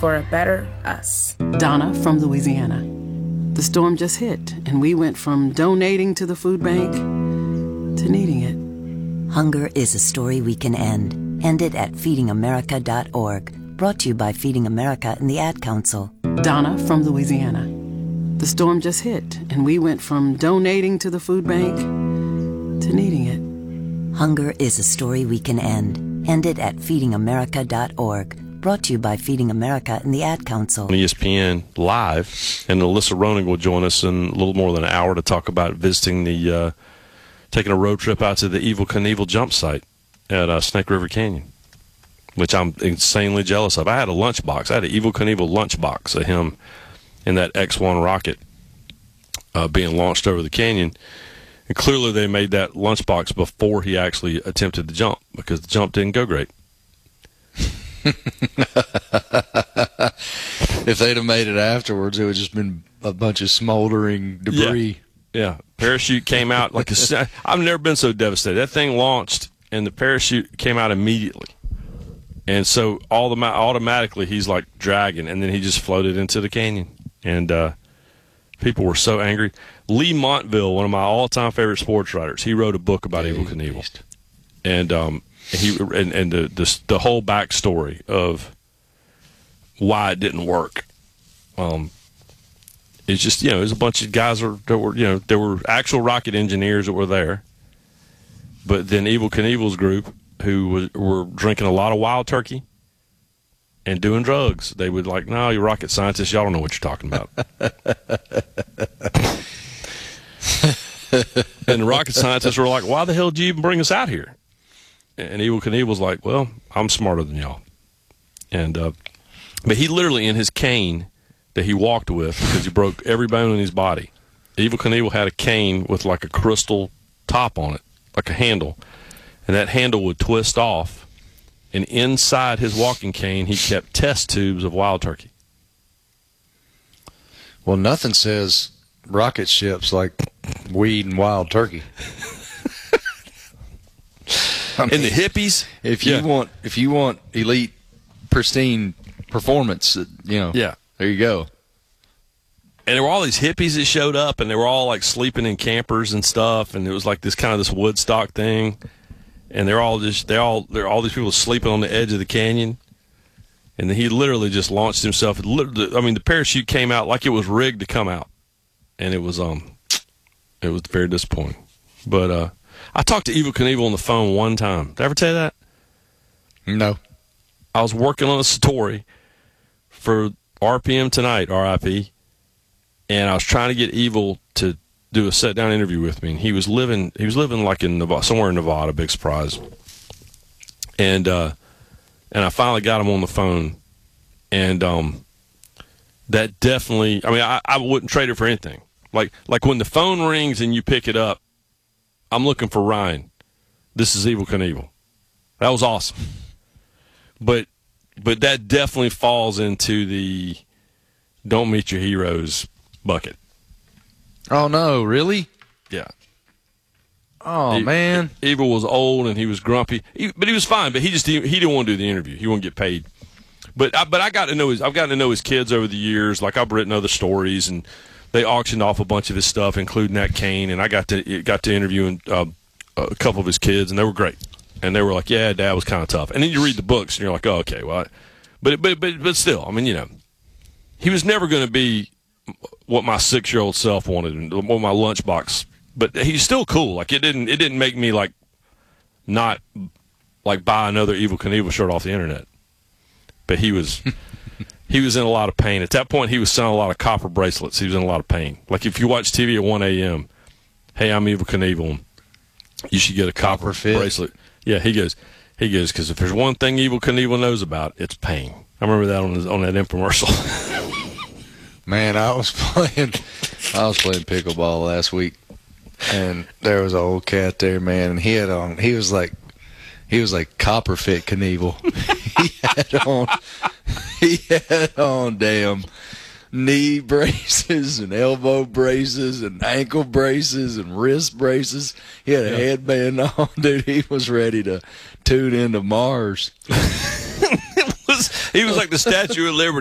for a better us. Donna from Louisiana. The storm just hit, and we went from donating to the food bank to needing it. Hunger is a story we can end. End it at feedingamerica.org. Brought to you by Feeding America and the Ad Council. Donna from Louisiana. The storm just hit, and we went from donating to the food bank to needing it. Hunger is a story we can end. End it at feedingamerica.org. Brought to you by Feeding America and the Ad Council. ESPN Live, and Alyssa Ronig will join us in a little more than an hour to talk about visiting taking a road trip out to the Evel Knievel jump site at Snake River Canyon, which I'm insanely jealous of. I had a lunchbox. I had an Evel Knievel lunchbox of him in that X-1 rocket being launched over the canyon. And clearly they made that lunchbox before he actually attempted the jump, because the jump didn't go great. If they'd have made it afterwards, it would have just been a bunch of smoldering debris. Yeah. Parachute came out like I've never been so devastated. That thing launched, and the parachute came out immediately. And so automatically he's like dragging, and then he just floated into the canyon. And people were so angry. Lee Montville, one of my all-time favorite sports writers, he wrote a book about Evel Knievel. And the whole backstory of why it didn't work. It's just, it was a bunch of guys that were, there were actual rocket engineers that were there. But then Evel Knievel's group, who were drinking a lot of wild turkey and doing drugs, they would like, no, you rocket scientists, y'all don't know what you're talking about. And the rocket scientists were like, why the hell did you even bring us out here? And Evel Knievel's like, well, I'm smarter than y'all. And but he literally, in his cane that he walked with, because he broke every bone in his body, Evel Knievel had a cane with like a crystal top on it, like a handle. And that handle would twist off. And inside his walking cane, he kept test tubes of wild turkey. Well, nothing says rocket ships like weed and wild turkey. And the hippies, if you want elite, pristine performance, yeah, there you go. And there were all these hippies that showed up, and they were all like sleeping in campers and stuff, and it was like this Woodstock thing, and they're all these people sleeping on the edge of the canyon, and then he literally just launched himself. The parachute came out like it was rigged to come out, and it was very disappointing. But I talked to Evel Knievel on the phone one time. Did I ever tell you that? No. I was working on a story for RPM Tonight, RIP, and I was trying to get Evel to do a sit-down interview with me. And he was living like in Nevada, somewhere in Nevada, big surprise. And I finally got him on the phone, and that definitely, I wouldn't trade it for anything. Like when the phone rings and you pick it up, I'm looking for Ryan. This is Evel Knievel. That was awesome. But that definitely falls into the don't meet your heroes bucket. Oh, no, really? Yeah. Oh, man. Evel was old and he was grumpy. But he was fine, but he didn't want to do the interview. He wouldn't get paid. But I've gotten to know his kids over the years. Like, I've written other stories, and they auctioned off a bunch of his stuff, including that cane, and I got to interview a couple of his kids, and they were great. And they were like, yeah, Dad was kind of tough. And then you read the books, and you're like, oh, okay, well. But still, he was never going to be what my 6-year-old self wanted, and what my lunchbox. But he's still cool. Like, it didn't make me like not like buy another Evel Knievel shirt off the internet. But he was in a lot of pain. At that point, he was selling a lot of copper bracelets. He was in a lot of pain. Like, if you watch TV at 1 a.m., hey, I'm Evel Knievel, you should get a copper bracelet. Yeah, he goes, because if there's one thing Evel Knievel knows about, it's pain. I remember that on that infomercial. Man, I was playing pickleball last week, and there was an old cat there, man, and he was like Copperfit Knievel. he had on damn knee braces and elbow braces and ankle braces and wrist braces. He had a headband on, dude. He was ready to tune into Mars. He was like the Statue of Liberty.